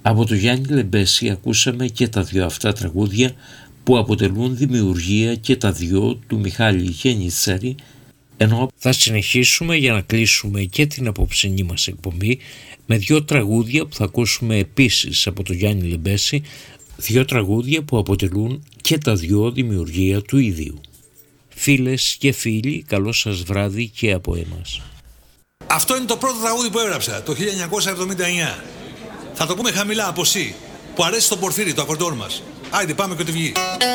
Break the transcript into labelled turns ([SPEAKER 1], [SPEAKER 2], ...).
[SPEAKER 1] Από το Γιάννη Λεμπέση ακούσαμε και τα δύο αυτά τραγούδια που αποτελούν δημιουργία και τα δυο του Μιχάλη Γεννητσέρη, ενώ θα συνεχίσουμε για να κλείσουμε και την απόψινή μας εκπομπή με δύο τραγούδια που θα ακούσουμε επίσης από το Γιάννη Λεμπέση, δύο τραγούδια που αποτελούν και τα δυο δημιουργία του ίδιου. Φίλες και φίλοι, καλό σας βράδυ και από εμάς.
[SPEAKER 2] Αυτό είναι το πρώτο τραγούδι που έγραψα το 1979. Θα το πούμε χαμηλά από C, που αρέσει στο Πορφύρι, το ακορντεόν μας. Άιντε, πάμε και ό,τι βγει.